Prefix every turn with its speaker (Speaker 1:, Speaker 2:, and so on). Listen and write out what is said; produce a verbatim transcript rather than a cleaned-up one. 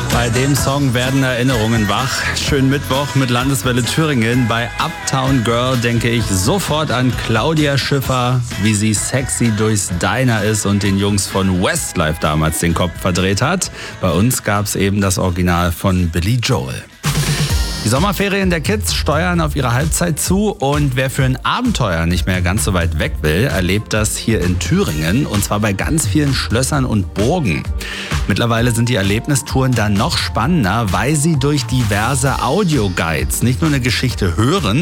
Speaker 1: Bei dem Song werden Erinnerungen wach. Schönen Mittwoch mit Landeswelle Thüringen. Bei Uptown Girl denke ich sofort an Claudia Schiffer, wie sie sexy durchs Diner ist und den Jungs von Westlife damals den Kopf verdreht hat. Bei uns gab es eben das Original von Billy Joel. Die Sommerferien der Kids steuern auf ihre Halbzeit zu und wer für ein Abenteuer nicht mehr ganz so weit weg will, erlebt das hier in Thüringen und zwar bei ganz vielen Schlössern und Burgen. Mittlerweile sind die Erlebnistouren dann noch spannender, weil sie durch diverse Audioguides nicht nur eine Geschichte hören,